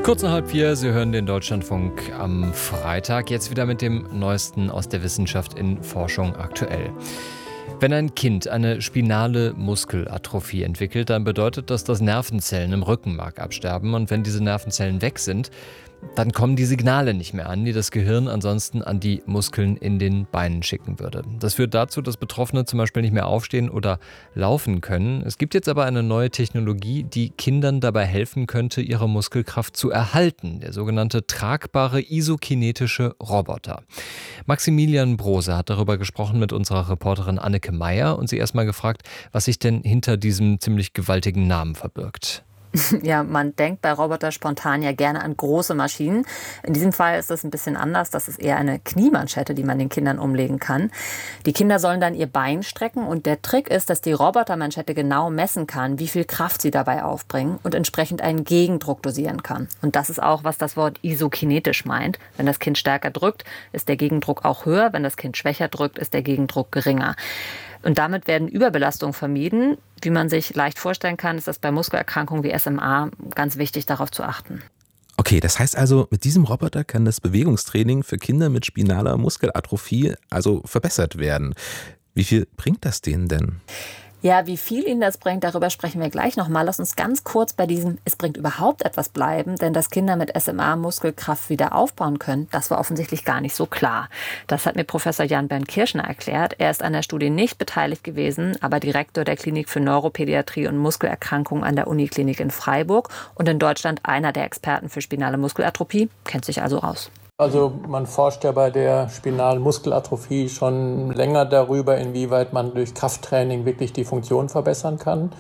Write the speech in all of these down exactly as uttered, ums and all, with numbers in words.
Kurz nach halb vier, Sie hören den Deutschlandfunk am Freitag. Jetzt wieder mit dem Neuesten aus der Wissenschaft in Forschung aktuell. Wenn ein Kind eine spinale Muskelatrophie entwickelt, dann bedeutet das, dass Nervenzellen im Rückenmark absterben. Und wenn diese Nervenzellen weg sind, dann kommen die Signale nicht mehr an, die das Gehirn ansonsten an die Muskeln in den Beinen schicken würde. Das führt dazu, dass Betroffene zum Beispiel nicht mehr aufstehen oder laufen können. Es gibt jetzt aber eine neue Technologie, die Kindern dabei helfen könnte, ihre Muskelkraft zu erhalten. Der sogenannte tragbare isokinetische Roboter. Maximilian Brose hat darüber gesprochen mit unserer Reporterin Anneke Meyer und sie erstmal gefragt, was sich denn hinter diesem ziemlich gewaltigen Namen verbirgt. Ja, man denkt bei Roboter spontan ja gerne an große Maschinen. In diesem Fall ist das ein bisschen anders. Das ist eher eine Kniemanschette, die man den Kindern umlegen kann. Die Kinder sollen dann ihr Bein strecken und der Trick ist, dass die Robotermanschette genau messen kann, wie viel Kraft sie dabei aufbringen und entsprechend einen Gegendruck dosieren kann. Und das ist auch, was das Wort isokinetisch meint. Wenn das Kind stärker drückt, ist der Gegendruck auch höher. Wenn das Kind schwächer drückt, ist der Gegendruck geringer. Und damit werden Überbelastungen vermieden. Wie man sich leicht vorstellen kann, ist das bei Muskelerkrankungen wie S M A ganz wichtig, darauf zu achten. Okay, das heißt also, mit diesem Roboter kann das Bewegungstraining für Kinder mit spinaler Muskelatrophie also verbessert werden. Wie viel bringt das denen denn? Ja, wie viel Ihnen das bringt, darüber sprechen wir gleich nochmal. Lass uns ganz kurz bei diesem Es bringt überhaupt etwas bleiben, denn dass Kinder mit S M A Muskelkraft wieder aufbauen können, das war offensichtlich gar nicht so klar. Das hat mir Professor Jan-Bernd Kirschner erklärt. Er ist an der Studie nicht beteiligt gewesen, aber Direktor der Klinik für Neuropädiatrie und Muskelerkrankungen an der Uniklinik in Freiburg und in Deutschland einer der Experten für spinale Muskelatrophie, kennt sich also aus. Also man forscht ja bei der spinalen Muskelatrophie schon länger darüber, inwieweit man durch Krafttraining wirklich die Funktion verbessern kann.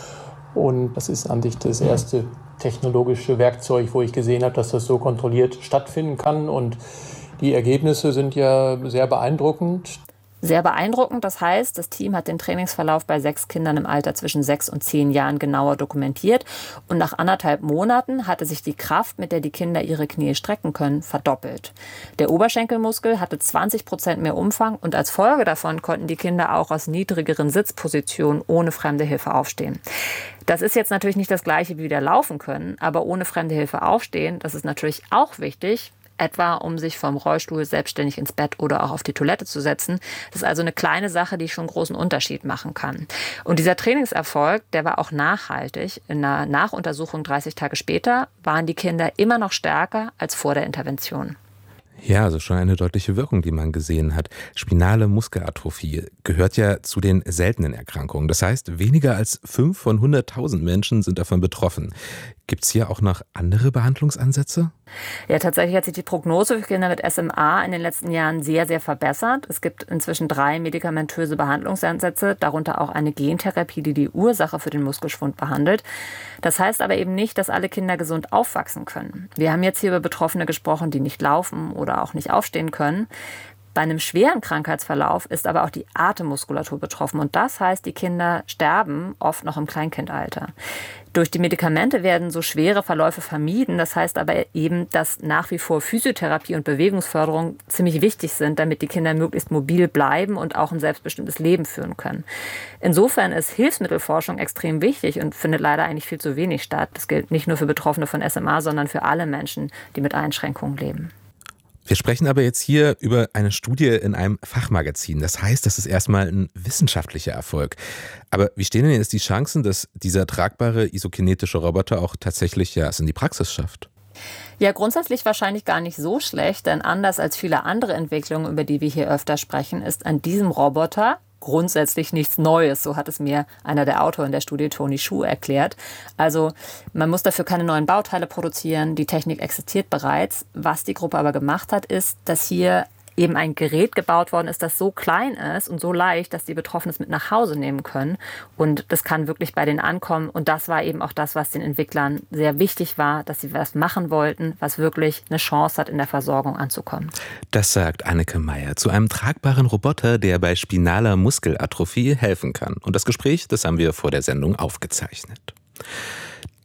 Und das ist an sich das erste technologische Werkzeug, wo ich gesehen habe, dass das so kontrolliert stattfinden kann. Und die Ergebnisse sind ja sehr beeindruckend. Sehr beeindruckend. Das heißt, das Team hat den Trainingsverlauf bei sechs Kindern im Alter zwischen sechs und zehn Jahren genauer dokumentiert. Und nach anderthalb Monaten hatte sich die Kraft, mit der die Kinder ihre Knie strecken können, verdoppelt. Der Oberschenkelmuskel hatte zwanzig Prozent mehr Umfang und als Folge davon konnten die Kinder auch aus niedrigeren Sitzpositionen ohne fremde Hilfe aufstehen. Das ist jetzt natürlich nicht das Gleiche wie wieder laufen können, aber ohne fremde Hilfe aufstehen, das ist natürlich auch wichtig. Etwa um sich vom Rollstuhl selbstständig ins Bett oder auch auf die Toilette zu setzen. Das ist also eine kleine Sache, die schon einen großen Unterschied machen kann. Und dieser Trainingserfolg, der war auch nachhaltig. In einer Nachuntersuchung dreißig Tage später waren die Kinder immer noch stärker als vor der Intervention. Ja, also schon eine deutliche Wirkung, die man gesehen hat. Spinale Muskelatrophie gehört ja zu den seltenen Erkrankungen. Das heißt, weniger als fünf von hunderttausend Menschen sind davon betroffen. Gibt es hier auch noch andere Behandlungsansätze? Ja, tatsächlich hat sich die Prognose für Kinder mit S M A in den letzten Jahren sehr, sehr verbessert. Es gibt inzwischen drei medikamentöse Behandlungsansätze, darunter auch eine Gentherapie, die die Ursache für den Muskelschwund behandelt. Das heißt aber eben nicht, dass alle Kinder gesund aufwachsen können. Wir haben jetzt hier über Betroffene gesprochen, die nicht laufen oder auch nicht aufstehen können. Bei einem schweren Krankheitsverlauf ist aber auch die Atemmuskulatur betroffen. Und das heißt, die Kinder sterben oft noch im Kleinkindalter. Durch die Medikamente werden so schwere Verläufe vermieden. Das heißt aber eben, dass nach wie vor Physiotherapie und Bewegungsförderung ziemlich wichtig sind, damit die Kinder möglichst mobil bleiben und auch ein selbstbestimmtes Leben führen können. Insofern ist Hilfsmittelforschung extrem wichtig und findet leider eigentlich viel zu wenig statt. Das gilt nicht nur für Betroffene von S M A, sondern für alle Menschen, die mit Einschränkungen leben. Wir sprechen aber jetzt hier über eine Studie in einem Fachmagazin. Das heißt, das ist erstmal ein wissenschaftlicher Erfolg. Aber wie stehen denn jetzt die Chancen, dass dieser tragbare isokinetische Roboter auch tatsächlich ja, es in die Praxis schafft? Ja, grundsätzlich wahrscheinlich gar nicht so schlecht, denn anders als viele andere Entwicklungen, über die wir hier öfter sprechen, ist an diesem Roboter grundsätzlich nichts Neues. So hat es mir einer der Autoren der Studie, Tony Schuh, erklärt. Also man muss dafür keine neuen Bauteile produzieren. Die Technik existiert bereits. Was die Gruppe aber gemacht hat, ist, dass hier eben ein Gerät gebaut worden ist, das so klein ist und so leicht, dass die Betroffenen es mit nach Hause nehmen können. Und das kann wirklich bei denen ankommen. Und das war eben auch das, was den Entwicklern sehr wichtig war, dass sie was machen wollten, was wirklich eine Chance hat, in der Versorgung anzukommen. Das sagt Anneke Meyer zu einem tragbaren Roboter, der bei spinaler Muskelatrophie helfen kann. Und das Gespräch, das haben wir vor der Sendung aufgezeichnet.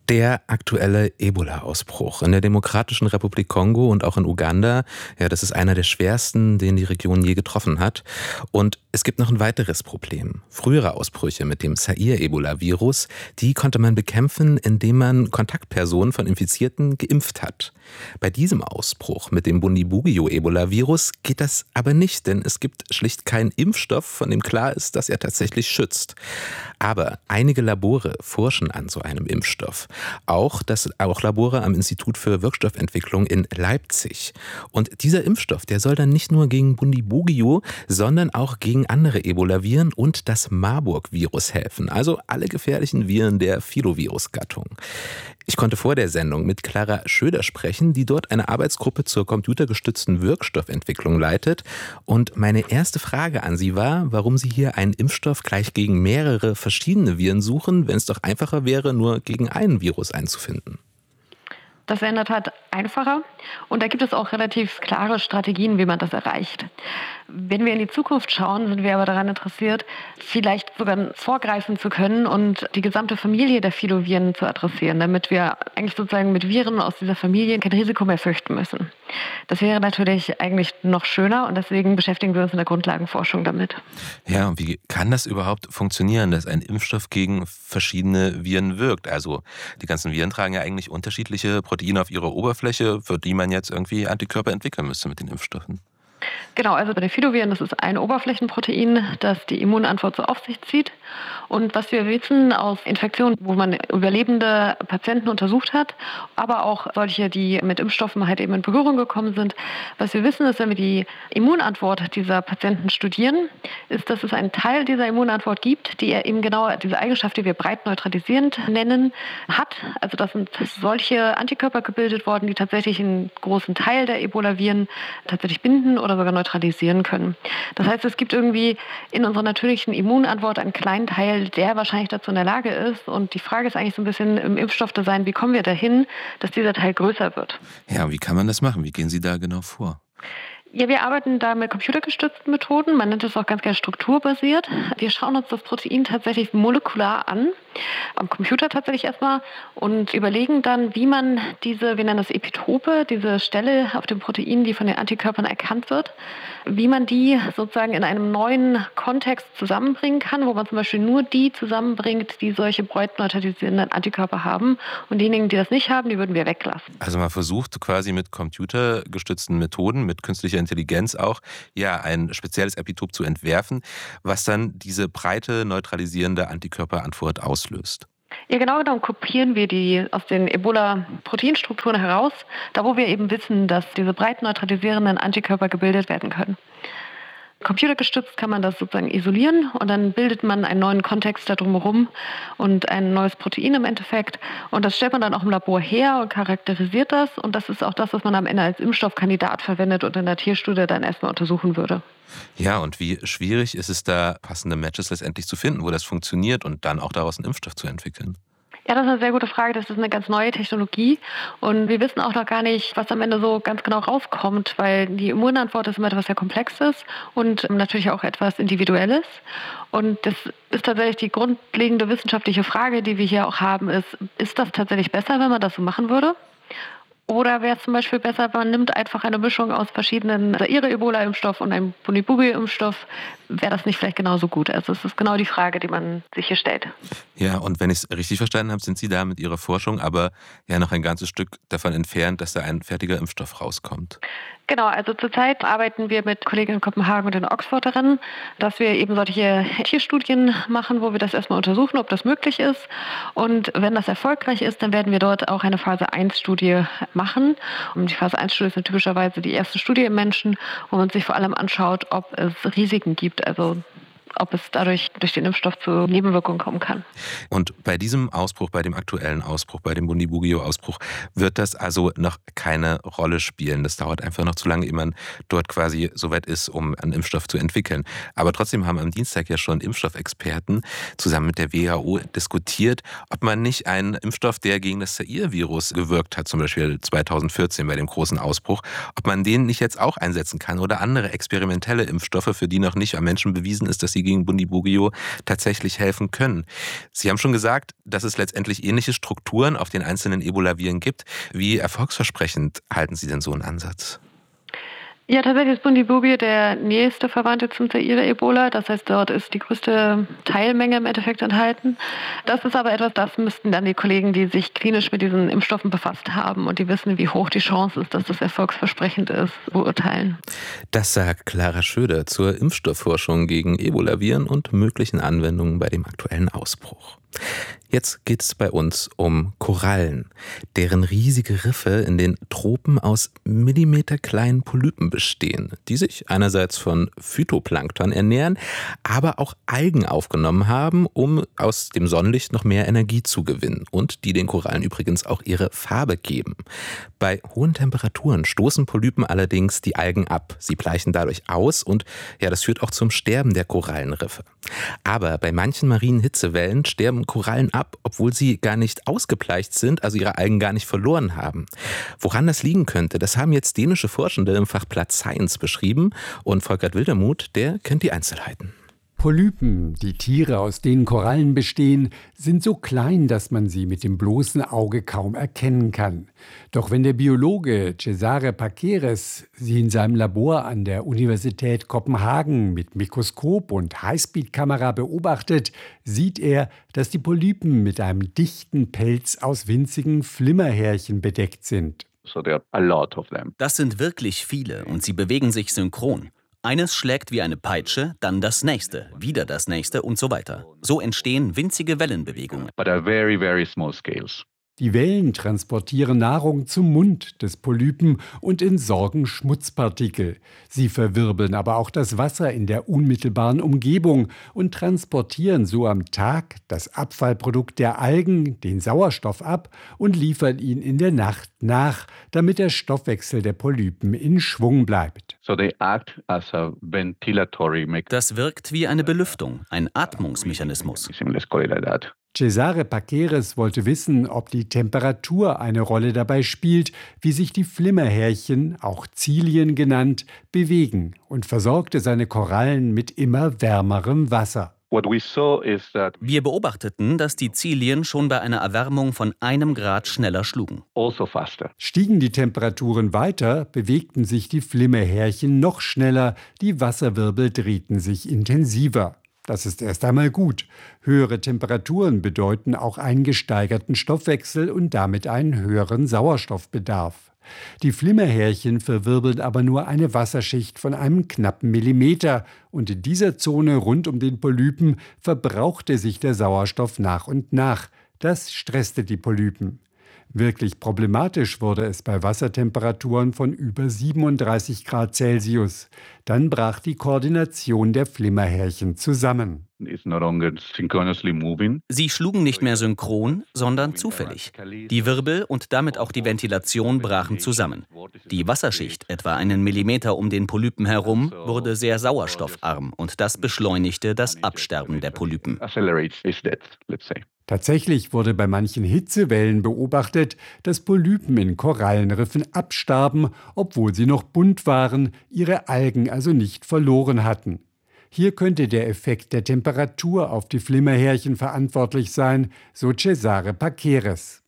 Der aktuelle Ebola-Ausbruch in der Demokratischen Republik Kongo und auch in Uganda, ja, das ist einer der schwersten, den die Region je getroffen hat. Und es gibt noch ein weiteres Problem. Frühere Ausbrüche mit dem Zaire-Ebola-Virus, die konnte man bekämpfen, indem man Kontaktpersonen von Infizierten geimpft hat. Bei diesem Ausbruch mit dem Bundibugyo-Ebola-Virus geht das aber nicht, denn es gibt schlicht keinen Impfstoff, von dem klar ist, dass er tatsächlich schützt. Aber einige Labore forschen an so einem Impfstoff. Auch, das, auch Labore am Institut für Wirkstoffentwicklung in Leipzig. Und dieser Impfstoff, der soll dann nicht nur gegen Bundibugyo, sondern auch gegen andere Ebola-Viren und das Marburg-Virus helfen. Also alle gefährlichen Viren der Filovirus-Gattung. Ich konnte vor der Sendung mit Clara Schöder sprechen, die dort eine Arbeitsgruppe zur computergestützten Wirkstoffentwicklung leitet. Und meine erste Frage an sie war, warum sie hier einen Impfstoff gleich gegen mehrere verschiedene Viren suchen, wenn es doch einfacher wäre, nur gegen einen Virus einzufinden. Das wäre in der Tat einfacher und da gibt es auch relativ klare Strategien, wie man das erreicht. Wenn wir in die Zukunft schauen, sind wir aber daran interessiert, vielleicht sogar vorgreifen zu können und die gesamte Familie der Filoviren zu adressieren, damit wir eigentlich sozusagen mit Viren aus dieser Familie kein Risiko mehr fürchten müssen. Das wäre natürlich eigentlich noch schöner und deswegen beschäftigen wir uns in der Grundlagenforschung damit. Ja, und wie kann das überhaupt funktionieren, dass ein Impfstoff gegen verschiedene Viren wirkt? Also die ganzen Viren tragen ja eigentlich unterschiedliche Proteine auf ihrer Oberfläche, für die man jetzt irgendwie Antikörper entwickeln müsste mit den Impfstoffen. Genau, also bei den Filoviren, das ist ein Oberflächenprotein, das die Immunantwort so auf sich zieht. Und was wir wissen aus Infektionen, wo man überlebende Patienten untersucht hat, aber auch solche, die mit Impfstoffen halt eben in Berührung gekommen sind, was wir wissen ist, wenn wir die Immunantwort dieser Patienten studieren, ist, dass es einen Teil dieser Immunantwort gibt, die eben genau diese Eigenschaft, die wir breit neutralisierend nennen, hat. Also das sind solche Antikörper gebildet worden, die tatsächlich einen großen Teil der Ebola-Viren tatsächlich binden oder sogar neutralisieren können. Das heißt, es gibt irgendwie in unserer natürlichen Immunantwort einen kleinen Teil, der wahrscheinlich dazu in der Lage ist. Und die Frage ist eigentlich so ein bisschen im Impfstoffdesign, wie kommen wir dahin, dass dieser Teil größer wird? Ja, wie kann man das machen? Wie gehen Sie da genau vor? Ja, wir arbeiten da mit computergestützten Methoden. Man nennt es auch ganz gerne strukturbasiert. Wir schauen uns das Protein tatsächlich molekular an, am Computer tatsächlich erstmal, und überlegen dann, wie man diese, wir nennen das Epitope, diese Stelle auf dem Protein, die von den Antikörpern erkannt wird, wie man die sozusagen in einem neuen Kontext zusammenbringen kann, wo man zum Beispiel nur die zusammenbringt, die solche breit neutralisierenden Antikörper haben. Und diejenigen, die das nicht haben, die würden wir weglassen. Also man versucht quasi mit computergestützten Methoden, mit künstlicher Intelligenz auch, ja, ein spezielles Epitop zu entwerfen, was dann diese breite neutralisierende Antikörperantwort auslöst. Ja, genau, dann kopieren wir die aus den Ebola-Proteinstrukturen heraus, da wo wir eben wissen, dass diese breit neutralisierenden Antikörper gebildet werden können. Computergestützt kann man das sozusagen isolieren und dann bildet man einen neuen Kontext da drumherum und ein neues Protein im Endeffekt. Und das stellt man dann auch im Labor her und charakterisiert das. Und das ist auch das, was man am Ende als Impfstoffkandidat verwendet und in der Tierstudie dann erstmal untersuchen würde. Ja, und wie schwierig ist es da, passende Matches letztendlich zu finden, wo das funktioniert und dann auch daraus einen Impfstoff zu entwickeln? Ja, das ist eine sehr gute Frage. Das ist eine ganz neue Technologie und wir wissen auch noch gar nicht, was am Ende so ganz genau rauskommt, weil die Immunantwort ist immer etwas sehr Komplexes und natürlich auch etwas Individuelles. Und das ist tatsächlich die grundlegende wissenschaftliche Frage, die wir hier auch haben, ist, ist das tatsächlich besser, wenn man das so machen würde? Oder wäre es zum Beispiel besser, man nimmt einfach eine Mischung aus verschiedenen Zaire-Ebola-Impfstoff und einem Bundibugyo-Impfstoff. Wäre das nicht vielleicht genauso gut? Also es ist genau die Frage, die man sich hier stellt. Ja, und wenn ich es richtig verstanden habe, sind Sie da mit Ihrer Forschung aber ja noch ein ganzes Stück davon entfernt, dass da ein fertiger Impfstoff rauskommt. Genau, also zurzeit arbeiten wir mit Kollegen in Kopenhagen und in Oxford daran, dass wir eben solche Tierstudien machen, wo wir das erstmal untersuchen, ob das möglich ist. Und wenn das erfolgreich ist, dann werden wir dort auch eine Phase eins Studie machen. Und die Phase eins Studie ist typischerweise die erste Studie im Menschen, wo man sich vor allem anschaut, ob es Risiken gibt, also ob es dadurch durch den Impfstoff zu Nebenwirkungen kommen kann. Und bei diesem Ausbruch, bei dem aktuellen Ausbruch, bei dem Bundibugyo-Ausbruch, wird das also noch keine Rolle spielen. Das dauert einfach noch zu lange, ehe man dort quasi so weit ist, um einen Impfstoff zu entwickeln. Aber trotzdem haben am Dienstag ja schon Impfstoffexperten zusammen mit der W H O diskutiert, ob man nicht einen Impfstoff, der gegen das Zaire-Virus gewirkt hat, zum Beispiel zweitausendvierzehn bei dem großen Ausbruch, ob man den nicht jetzt auch einsetzen kann oder andere experimentelle Impfstoffe, für die noch nicht am Menschen bewiesen ist, dass sie gegen Bundibugyo tatsächlich helfen können. Sie haben schon gesagt, dass es letztendlich ähnliche Strukturen auf den einzelnen Ebola-Viren gibt. Wie erfolgsversprechend halten Sie denn so einen Ansatz? Ja, tatsächlich ist Bundibugyo der nächste Verwandte zum Zaire-Ebola. Das heißt, dort ist die größte Teilmenge im Endeffekt enthalten. Das ist aber etwas, das müssten dann die Kollegen, die sich klinisch mit diesen Impfstoffen befasst haben und die wissen, wie hoch die Chance ist, dass das erfolgsversprechend ist, beurteilen. Das sagt Clara Schöder zur Impfstoffforschung gegen Ebola-Viren und möglichen Anwendungen bei dem aktuellen Ausbruch. Jetzt geht es bei uns um Korallen, deren riesige Riffe in den Tropen aus millimeterkleinen Polypen bestehen, die sich einerseits von Phytoplankton ernähren, aber auch Algen aufgenommen haben, um aus dem Sonnenlicht noch mehr Energie zu gewinnen und die den Korallen übrigens auch ihre Farbe geben. Bei hohen Temperaturen stoßen Polypen allerdings die Algen ab. Sie bleichen dadurch aus und ja, das führt auch zum Sterben der Korallenriffe. Aber bei manchen marinen Hitzewellen sterben Korallen ab, obwohl sie gar nicht ausgebleicht sind, also ihre Algen gar nicht verloren haben. Woran das liegen könnte, das haben jetzt dänische Forschende im Fachblatt Science beschrieben und Volkert Wildermuth, der kennt die Einzelheiten. Polypen, die Tiere, aus denen Korallen bestehen, sind so klein, dass man sie mit dem bloßen Auge kaum erkennen kann. Doch wenn der Biologe Cesare Paqueres sie in seinem Labor an der Universität Kopenhagen mit Mikroskop und Highspeed-Kamera beobachtet, sieht er, dass die Polypen mit einem dichten Pelz aus winzigen Flimmerhärchen bedeckt sind. Das sind wirklich viele und sie bewegen sich synchron. Eines schlägt wie eine Peitsche, dann das nächste, wieder das nächste und so weiter. So entstehen winzige Wellenbewegungen. Die Wellen transportieren Nahrung zum Mund des Polypen und entsorgen Schmutzpartikel. Sie verwirbeln aber auch das Wasser in der unmittelbaren Umgebung und transportieren so am Tag das Abfallprodukt der Algen, den Sauerstoff, ab und liefern ihn in der Nacht nach, damit der Stoffwechsel der Polypen in Schwung bleibt. Das wirkt wie eine Belüftung, ein Atmungsmechanismus. Cesare Paqueres wollte wissen, ob die Temperatur eine Rolle dabei spielt, wie sich die Flimmerhärchen, auch Zilien genannt, bewegen, und versorgte seine Korallen mit immer wärmerem Wasser. Wir beobachteten, dass die Zilien schon bei einer Erwärmung von einem Grad schneller schlugen. Stiegen die Temperaturen weiter, bewegten sich die Flimmerhärchen noch schneller, die Wasserwirbel drehten sich intensiver. Das ist erst einmal gut. Höhere Temperaturen bedeuten auch einen gesteigerten Stoffwechsel und damit einen höheren Sauerstoffbedarf. Die Flimmerhärchen verwirbeln aber nur eine Wasserschicht von einem knappen Millimeter und in dieser Zone rund um den Polypen verbrauchte sich der Sauerstoff nach und nach. Das stresste die Polypen. Wirklich problematisch wurde es bei Wassertemperaturen von über siebenunddreißig Grad Celsius. Dann brach die Koordination der Flimmerhärchen zusammen. Sie schlugen nicht mehr synchron, sondern zufällig. Die Wirbel und damit auch die Ventilation brachen zusammen. Die Wasserschicht, etwa einen Millimeter um den Polypen herum, wurde sehr sauerstoffarm und das beschleunigte das Absterben der Polypen. Tatsächlich wurde bei manchen Hitzewellen beobachtet, dass Polypen in Korallenriffen abstarben, obwohl sie noch bunt waren, ihre Algen also nicht verloren hatten. Hier könnte der Effekt der Temperatur auf die Flimmerhärchen verantwortlich sein, so Cesare Paqueres.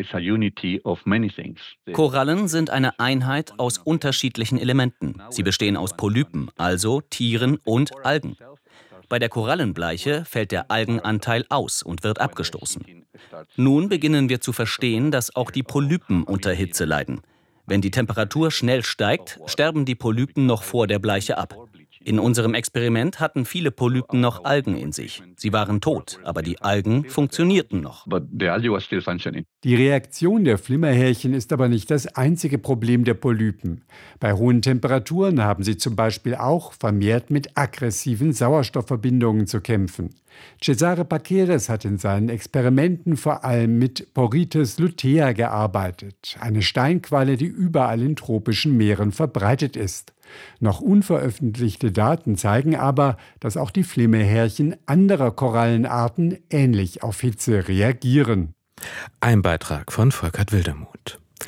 Korallen sind eine Einheit aus unterschiedlichen Elementen. Sie bestehen aus Polypen, also Tieren und Algen. Bei der Korallenbleiche fällt der Algenanteil aus und wird abgestoßen. Nun beginnen wir zu verstehen, dass auch die Polypen unter Hitze leiden. Wenn die Temperatur schnell steigt, sterben die Polypen noch vor der Bleiche ab. In unserem Experiment hatten viele Polypen noch Algen in sich. Sie waren tot, aber die Algen funktionierten noch. Die Reaktion der Flimmerhärchen ist aber nicht das einzige Problem der Polypen. Bei hohen Temperaturen haben sie zum Beispiel auch vermehrt mit aggressiven Sauerstoffverbindungen zu kämpfen. Cesare Paqueres hat in seinen Experimenten vor allem mit Porites lutea gearbeitet, eine Steinqualle, die überall in tropischen Meeren verbreitet ist. Noch unveröffentlichte Daten zeigen aber, dass auch die Flimmerhärchen anderer Korallenarten ähnlich auf Hitze reagieren. Ein Beitrag von Volkert Wildermuth.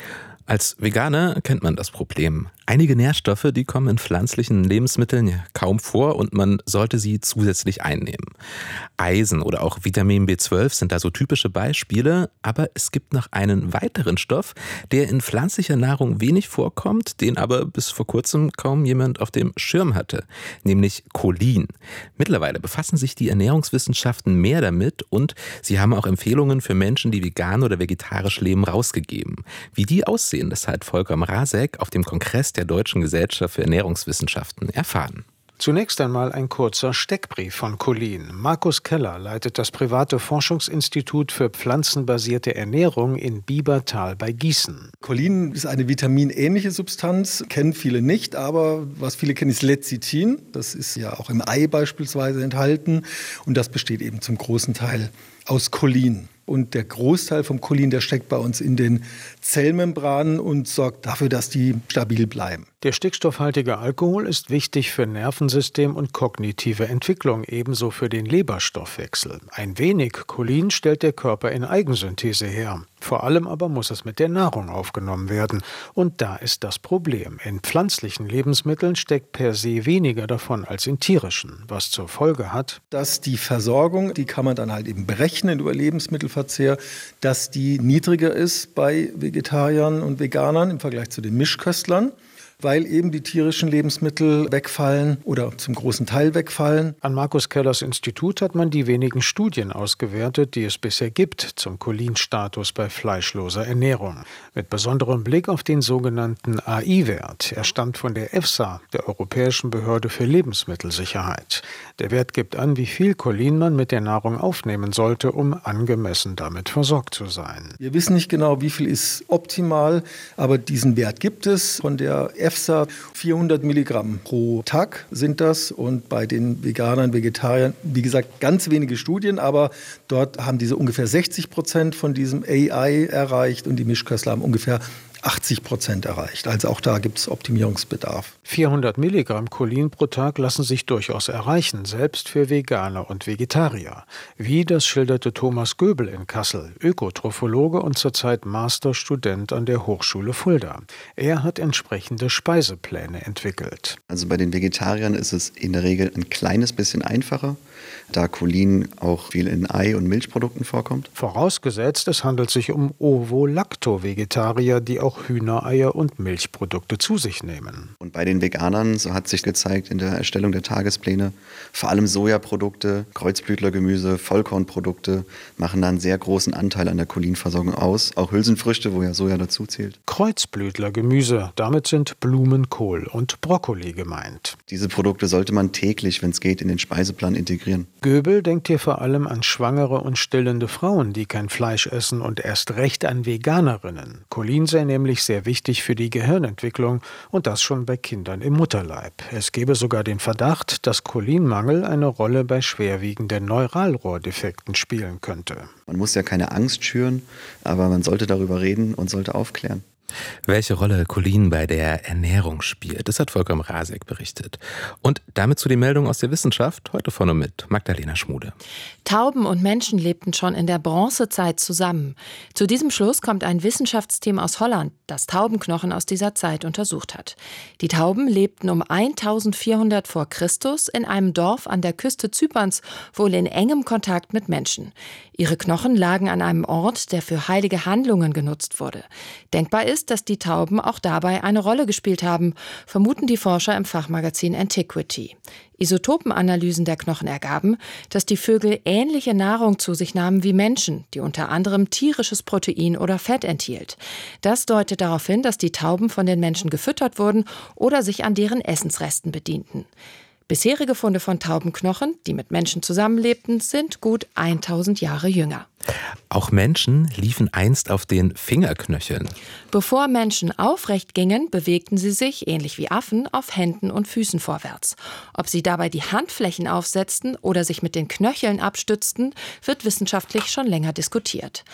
Als Veganer kennt man das Problem. Einige Nährstoffe, die kommen in pflanzlichen Lebensmitteln ja kaum vor und man sollte sie zusätzlich einnehmen. Eisen oder auch Vitamin B zwölf sind da so typische Beispiele, aber es gibt noch einen weiteren Stoff, der in pflanzlicher Nahrung wenig vorkommt, den aber bis vor kurzem kaum jemand auf dem Schirm hatte, nämlich Cholin. Mittlerweile befassen sich die Ernährungswissenschaften mehr damit und sie haben auch Empfehlungen für Menschen, die vegan oder vegetarisch leben, rausgegeben. Wie die aussehen, das hat Volker Mrazek auf dem Kongress der Deutschen Gesellschaft für Ernährungswissenschaften erfahren. Zunächst einmal ein kurzer Steckbrief von Cholin. Markus Keller leitet das private Forschungsinstitut für pflanzenbasierte Ernährung in Biebertal bei Gießen. Cholin ist eine vitaminähnliche Substanz, kennen viele nicht, aber was viele kennen ist Lecithin. Das ist ja auch im Ei beispielsweise enthalten und das besteht eben zum großen Teil aus Cholin. Und der Großteil vom Cholin, der steckt bei uns in den Zellmembranen und sorgt dafür, dass die stabil bleiben. Der stickstoffhaltige Alkohol ist wichtig für Nervensystem und kognitive Entwicklung, ebenso für den Leberstoffwechsel. Ein wenig Cholin stellt der Körper in Eigensynthese her. Vor allem aber muss es mit der Nahrung aufgenommen werden. Und da ist das Problem. In pflanzlichen Lebensmitteln steckt per se weniger davon als in tierischen, was zur Folge hat, dass die Versorgung, die kann man dann halt eben berechnen über Lebensmittelverzehr, dass die niedriger ist bei Vegetariern und Veganern im Vergleich zu den Mischköstlern, weil eben die tierischen Lebensmittel wegfallen oder zum großen Teil wegfallen. An Markus Kellers Institut hat man die wenigen Studien ausgewertet, die es bisher gibt zum Cholinstatus bei fleischloser Ernährung. Mit besonderem Blick auf den sogenannten A I-Wert. Er stammt von der EFSA, der Europäischen Behörde für Lebensmittelsicherheit. Der Wert gibt an, wie viel Cholin man mit der Nahrung aufnehmen sollte, um angemessen damit versorgt zu sein. Wir wissen nicht genau, wie viel ist optimal, aber diesen Wert gibt es von der EFSA. vierhundert Milligramm pro Tag sind das und bei den Veganern, Vegetariern, wie gesagt, ganz wenige Studien, aber dort haben diese ungefähr sechzig Prozent von diesem A I erreicht und die Mischköstler haben ungefähr achtzig Prozent erreicht. Also auch da gibt es Optimierungsbedarf. vierhundert Milligramm Cholin pro Tag lassen sich durchaus erreichen, selbst für Veganer und Vegetarier. Wie, das schilderte Thomas Göbel in Kassel, Ökotrophologe und zurzeit Masterstudent an der Hochschule Fulda. Er hat entsprechende Speisepläne entwickelt. Also bei den Vegetariern ist es in der Regel ein kleines bisschen einfacher, da Cholin auch viel in Ei- und Milchprodukten vorkommt. Vorausgesetzt, es handelt sich um Ovo-Lacto-Vegetarier, die auch Hühnereier und Milchprodukte zu sich nehmen. Und bei den Veganern, so hat sich gezeigt in der Erstellung der Tagespläne, vor allem Sojaprodukte, Kreuzblütlergemüse, Vollkornprodukte machen da einen sehr großen Anteil an der Cholinversorgung aus. Auch Hülsenfrüchte, wo ja Soja dazu zählt. Kreuzblütlergemüse, damit sind Blumenkohl und Brokkoli gemeint. Diese Produkte sollte man täglich, wenn es geht, in den Speiseplan integrieren. Göbel denkt hier vor allem an schwangere und stillende Frauen, die kein Fleisch essen und erst recht an Veganerinnen. Cholin sei nämlich sehr wichtig für die Gehirnentwicklung und das schon bei Kindern im Mutterleib. Es gebe sogar den Verdacht, dass Cholinmangel eine Rolle bei schwerwiegenden Neuralrohrdefekten spielen könnte. Man muss ja keine Angst schüren, aber man sollte darüber reden und sollte aufklären. Welche Rolle Cholin bei der Ernährung spielt, das hat Volker Mrazek berichtet. Und damit zu den Meldungen aus der Wissenschaft, heute vorne mit Magdalena Schmude. Tauben und Menschen lebten schon in der Bronzezeit zusammen. Zu diesem Schluss kommt ein Wissenschaftsteam aus Holland, das Taubenknochen aus dieser Zeit untersucht hat. Die Tauben lebten um eintausendvierhundert vor Christus in einem Dorf an der Küste Zyperns, wohl in engem Kontakt mit Menschen. Ihre Knochen lagen an einem Ort, der für heilige Handlungen genutzt wurde. Denkbar ist, dass die Tauben auch dabei eine Rolle gespielt haben, vermuten die Forscher im Fachmagazin Antiquity. Isotopenanalysen der Knochen ergaben, dass die Vögel ähnliche Nahrung zu sich nahmen wie Menschen, die unter anderem tierisches Protein oder Fett enthielt. Das deutet darauf hin, dass die Tauben von den Menschen gefüttert wurden oder sich an deren Essensresten bedienten. Bisherige Funde von Taubenknochen, die mit Menschen zusammenlebten, sind gut tausend Jahre jünger. Auch Menschen liefen einst auf den Fingerknöcheln. Bevor Menschen aufrecht gingen, bewegten sie sich, ähnlich wie Affen, auf Händen und Füßen vorwärts. Ob sie dabei die Handflächen aufsetzten oder sich mit den Knöcheln abstützten, wird wissenschaftlich schon länger diskutiert.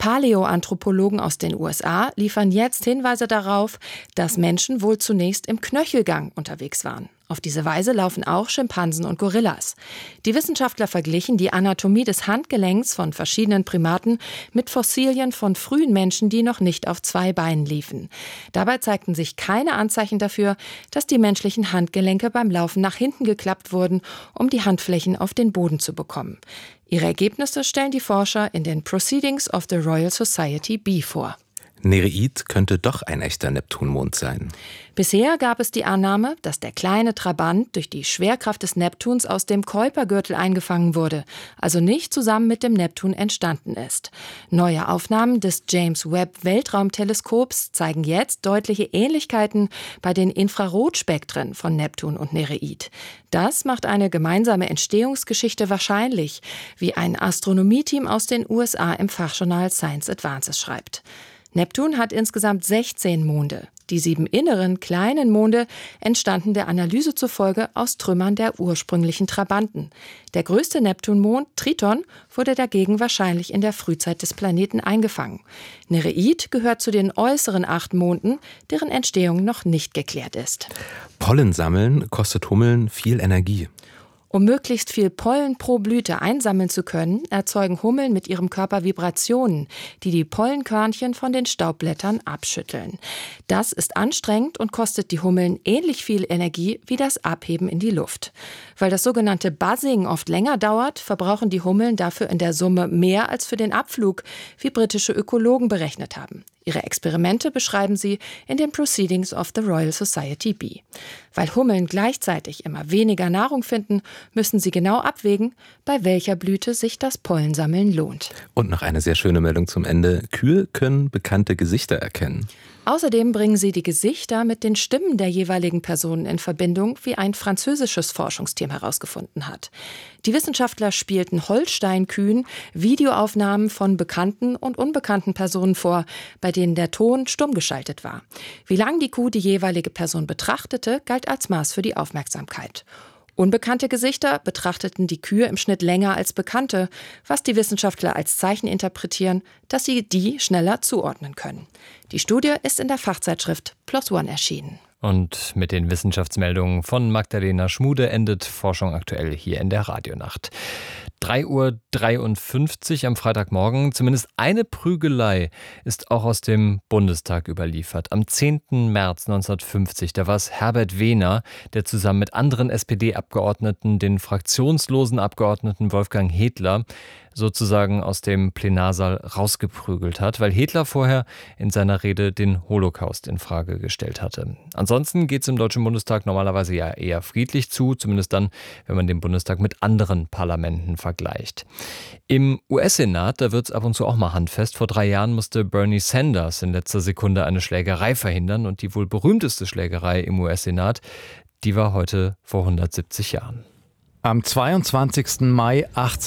Paläoanthropologen aus den U S A liefern jetzt Hinweise darauf, dass Menschen wohl zunächst im Knöchelgang unterwegs waren. Auf diese Weise laufen auch Schimpansen und Gorillas. Die Wissenschaftler verglichen die Anatomie des Handgelenks von verschiedenen Primaten mit Fossilien von frühen Menschen, die noch nicht auf zwei Beinen liefen. Dabei zeigten sich keine Anzeichen dafür, dass die menschlichen Handgelenke beim Laufen nach hinten geklappt wurden, um die Handflächen auf den Boden zu bekommen. Ihre Ergebnisse stellen die Forscher in den Proceedings of the Royal Society B vor. Nereid könnte doch ein echter Neptunmond sein. Bisher gab es die Annahme, dass der kleine Trabant durch die Schwerkraft des Neptuns aus dem Kuipergürtel eingefangen wurde, also nicht zusammen mit dem Neptun entstanden ist. Neue Aufnahmen des James Webb Weltraumteleskops zeigen jetzt deutliche Ähnlichkeiten bei den Infrarotspektren von Neptun und Nereid. Das macht eine gemeinsame Entstehungsgeschichte wahrscheinlich, wie ein Astronomieteam aus den U S A im Fachjournal Science Advances schreibt. Neptun hat insgesamt sechzehn Monde. Die sieben inneren, kleinen Monde entstanden der Analyse zufolge aus Trümmern der ursprünglichen Trabanten. Der größte Neptunmond, Triton, wurde dagegen wahrscheinlich in der Frühzeit des Planeten eingefangen. Nereid gehört zu den äußeren acht Monden, deren Entstehung noch nicht geklärt ist. Pollen sammeln kostet Hummeln viel Energie. Um möglichst viel Pollen pro Blüte einsammeln zu können, erzeugen Hummeln mit ihrem Körper Vibrationen, die die Pollenkörnchen von den Staubblättern abschütteln. Das ist anstrengend und kostet die Hummeln ähnlich viel Energie wie das Abheben in die Luft. Weil das sogenannte Buzzing oft länger dauert, verbrauchen die Hummeln dafür in der Summe mehr als für den Abflug, wie britische Ökologen berechnet haben. Ihre Experimente beschreiben sie in den Proceedings of the Royal Society B. Weil Hummeln gleichzeitig immer weniger Nahrung finden, müssen sie genau abwägen, bei welcher Blüte sich das Pollensammeln lohnt. Und noch eine sehr schöne Meldung zum Ende. Kühe können bekannte Gesichter erkennen. Außerdem bringen sie die Gesichter mit den Stimmen der jeweiligen Personen in Verbindung, wie ein französisches Forschungsteam herausgefunden hat. Die Wissenschaftler spielten Holstein-Kühen Videoaufnahmen von bekannten und unbekannten Personen vor, bei denen der Ton stumm geschaltet war. Wie lange die Kuh die jeweilige Person betrachtete, galt als Maß für die Aufmerksamkeit. Unbekannte Gesichter betrachteten die Kühe im Schnitt länger als bekannte, was die Wissenschaftler als Zeichen interpretieren, dass sie die schneller zuordnen können. Die Studie ist in der Fachzeitschrift PLOS ONE erschienen. Und mit den Wissenschaftsmeldungen von Magdalena Schmude endet Forschung aktuell hier in der Radionacht. drei Uhr dreiundfünfzig am Freitagmorgen. Zumindest eine Prügelei ist auch aus dem Bundestag überliefert. Am zehnten März neunzehnhundertfünfzig, da war es Herbert Wehner, der zusammen mit anderen S P D-Abgeordneten den fraktionslosen Abgeordneten Wolfgang Hedler sozusagen aus dem Plenarsaal rausgeprügelt hat, weil Hedler vorher in seiner Rede den Holocaust in Frage gestellt hatte. Ansonsten geht es im Deutschen Bundestag normalerweise ja eher friedlich zu, zumindest dann, wenn man den Bundestag mit anderen Parlamenten vergleicht. Im U S-Senat, da wird es ab und zu auch mal handfest. Vor drei Jahren musste Bernie Sanders in letzter Sekunde eine Schlägerei verhindern und die wohl berühmteste Schlägerei im U S-Senat, die war heute vor hundertsiebzig Jahren. Am zweiundzwanzigsten Mai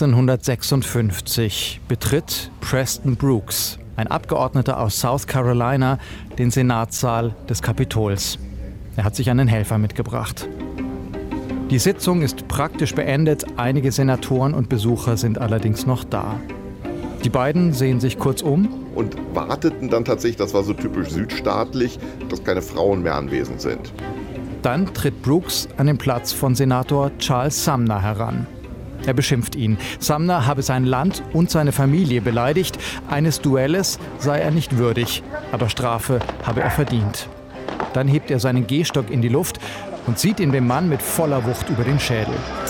achtzehnhundertsechsundfünfzig betritt Preston Brooks, ein Abgeordneter aus South Carolina, den Senatssaal des Kapitols. Er hat sich einen Helfer mitgebracht. Die Sitzung ist praktisch beendet, einige Senatoren und Besucher sind allerdings noch da. Die beiden sehen sich kurz um und warteten dann tatsächlich, das war so typisch südstaatlich, dass keine Frauen mehr anwesend sind. Dann tritt Brooks an den Platz von Senator Charles Sumner heran. Er beschimpft ihn. Sumner habe sein Land und seine Familie beleidigt. Eines Duelles sei er nicht würdig, aber Strafe habe er verdient. Dann hebt er seinen Gehstock in die Luft und zieht ihn dem Mann mit voller Wucht über den Schädel.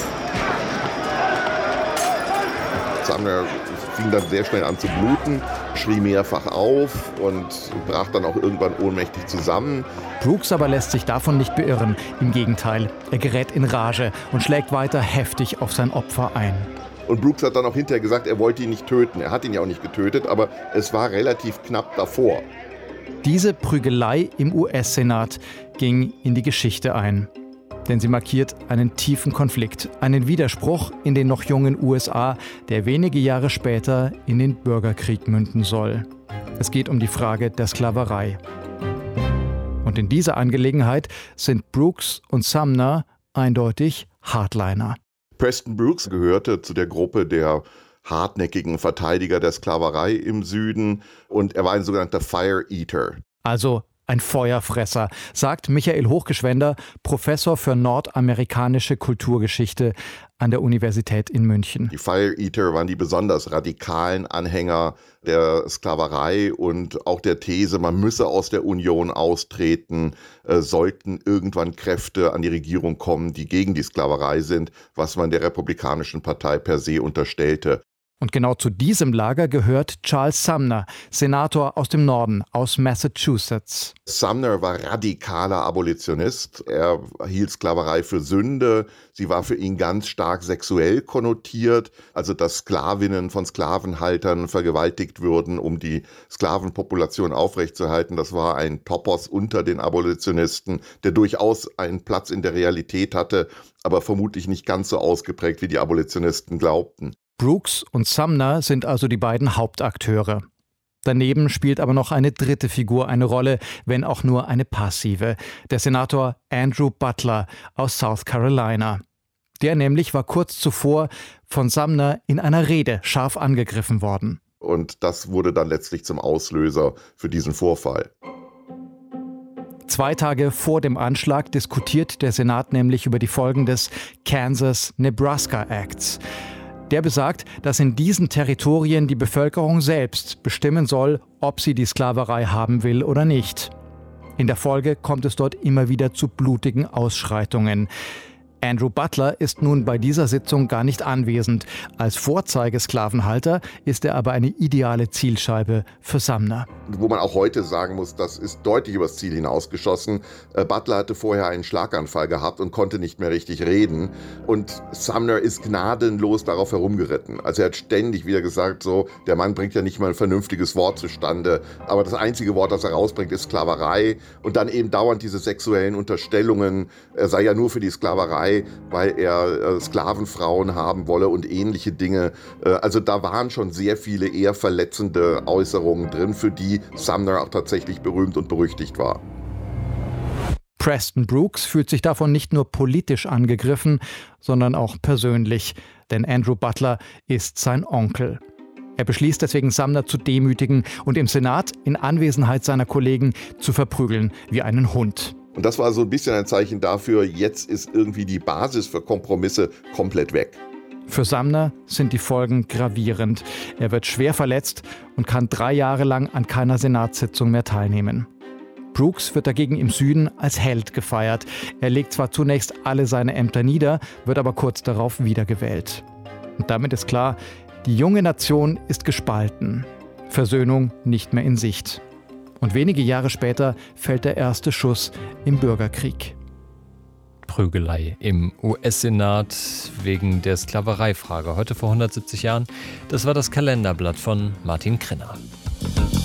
Sumner fing dann sehr schnell an zu bluten, schrie mehrfach auf und brach dann auch irgendwann ohnmächtig zusammen. Brooks aber lässt sich davon nicht beirren. Im Gegenteil, er gerät in Rage und schlägt weiter heftig auf sein Opfer ein. Und Brooks hat dann auch hinterher gesagt, er wollte ihn nicht töten. Er hat ihn ja auch nicht getötet, aber es war relativ knapp davor. Diese Prügelei im U S-Senat ging in die Geschichte ein. Denn sie markiert einen tiefen Konflikt, einen Widerspruch in den noch jungen U S A, der wenige Jahre später in den Bürgerkrieg münden soll. Es geht um die Frage der Sklaverei. Und in dieser Angelegenheit sind Brooks und Sumner eindeutig Hardliner. Preston Brooks gehörte zu der Gruppe der hartnäckigen Verteidiger der Sklaverei im Süden und er war ein sogenannter Fire Eater. Also ein Feuerfresser, sagt Michael Hochgeschwender, Professor für nordamerikanische Kulturgeschichte an der Universität in München. Die Fire Eater waren die besonders radikalen Anhänger der Sklaverei und auch der These, man müsse aus der Union austreten, äh, sollten irgendwann Kräfte an die Regierung kommen, die gegen die Sklaverei sind, was man der Republikanischen Partei per se unterstellte. Und genau zu diesem Lager gehört Charles Sumner, Senator aus dem Norden, aus Massachusetts. Sumner war radikaler Abolitionist. Er hielt Sklaverei für Sünde. Sie war für ihn ganz stark sexuell konnotiert. Also, dass Sklavinnen von Sklavenhaltern vergewaltigt würden, um die Sklavenpopulation aufrechtzuerhalten. Das war ein Topos unter den Abolitionisten, der durchaus einen Platz in der Realität hatte, aber vermutlich nicht ganz so ausgeprägt, wie die Abolitionisten glaubten. Brooks und Sumner sind also die beiden Hauptakteure. Daneben spielt aber noch eine dritte Figur eine Rolle, wenn auch nur eine passive. Der Senator Andrew Butler aus South Carolina. Der nämlich war kurz zuvor von Sumner in einer Rede scharf angegriffen worden. Und das wurde dann letztlich zum Auslöser für diesen Vorfall. Zwei Tage vor dem Anschlag diskutiert der Senat nämlich über die Folgen des Kansas-Nebraska Acts. Der besagt, dass in diesen Territorien die Bevölkerung selbst bestimmen soll, ob sie die Sklaverei haben will oder nicht. In der Folge kommt es dort immer wieder zu blutigen Ausschreitungen. Andrew Butler ist nun bei dieser Sitzung gar nicht anwesend. Als Vorzeigesklavenhalter ist er aber eine ideale Zielscheibe für Sumner. Wo man auch heute sagen muss, das ist deutlich übers Ziel hinausgeschossen. Äh, Butler hatte vorher einen Schlaganfall gehabt und konnte nicht mehr richtig reden. Und Sumner ist gnadenlos darauf herumgeritten. Also er hat ständig wieder gesagt, so, der Mann bringt ja nicht mal ein vernünftiges Wort zustande. Aber das einzige Wort, das er rausbringt, ist Sklaverei. Und dann eben dauernd diese sexuellen Unterstellungen. Er sei ja nur für die Sklaverei, weil er äh, Sklavenfrauen haben wolle und ähnliche Dinge. Äh, also da waren schon sehr viele eher verletzende Äußerungen drin, für die Sumner auch tatsächlich berühmt und berüchtigt war. Preston Brooks fühlt sich davon nicht nur politisch angegriffen, sondern auch persönlich. Denn Andrew Butler ist sein Onkel. Er beschließt deswegen, Sumner zu demütigen und im Senat in Anwesenheit seiner Kollegen zu verprügeln wie einen Hund. Und das war so ein bisschen ein Zeichen dafür, jetzt ist irgendwie die Basis für Kompromisse komplett weg. Für Sumner sind die Folgen gravierend. Er wird schwer verletzt und kann drei Jahre lang an keiner Senatssitzung mehr teilnehmen. Brooks wird dagegen im Süden als Held gefeiert. Er legt zwar zunächst alle seine Ämter nieder, wird aber kurz darauf wiedergewählt. Und damit ist klar, die junge Nation ist gespalten. Versöhnung nicht mehr in Sicht. Und wenige Jahre später fällt der erste Schuss im Bürgerkrieg. Prügelei im U S-Senat wegen der Sklavereifrage. Heute vor hundertsiebzig Jahren. Das war das Kalenderblatt von Martin Krenner.